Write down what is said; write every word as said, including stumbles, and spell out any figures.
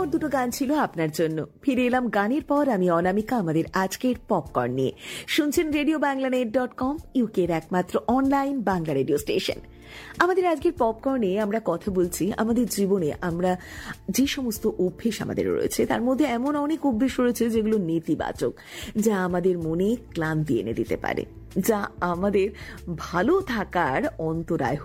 দুটো গান ছিল আপনার জন্য। ফিরে এলাম গানের পর, আমি অনামিকা আমাদের আজকের পপকর্ন নিয়ে। শুনছেন radio Bangla net dot com, ইউকের একমাত্র অনলাইন বাংলা রেডিও স্টেশন। আমাদের আজকের পপকর্নে আমরা কথা বলছি আমাদের জীবনে আমরা যে সমস্ত অভ্যেস আমাদের রয়েছে, তার মধ্যে এমন অনেক অভ্যেস রয়েছে যেগুলো নেতিবাচক, যা আমাদের মনে ক্লান্তি এনে দিতে পারে, যা আমাদের ভালো থাকার অন্তরায়